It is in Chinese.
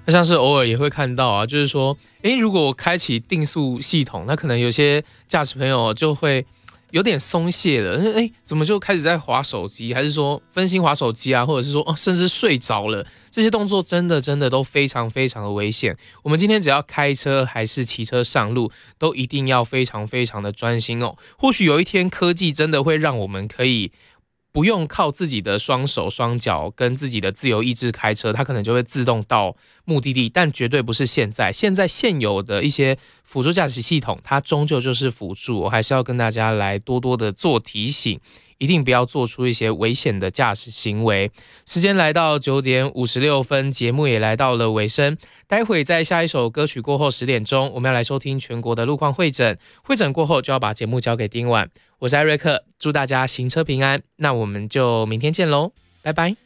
那像是偶尔也会看到啊，就是说，如果我开启定速系统，那可能有些驾驶朋友就会有点松懈了，怎么就开始在滑手机，还是说分心滑手机啊，或者是说甚至睡着了，这些动作真的都非常非常的危险。我们今天只要开车还是骑车上路，都一定要非常非常的专心哦。或许有一天科技真的会让我们可以不用靠自己的双手双脚跟自己的自由意志开车，它可能就会自动到目的地，但绝对不是现在。现有的一些辅助驾驶系统，它终究就是辅助，我还是要跟大家来多多的做提醒，一定不要做出一些危险的驾驶行为。时间来到9:56，节目也来到了尾声。待会在下一首歌曲过后10点钟，我们要来收听全国的路况会诊。会诊过后就要把节目交给丁婉。我是艾瑞克，祝大家行车平安。那我们就明天见喽，拜拜。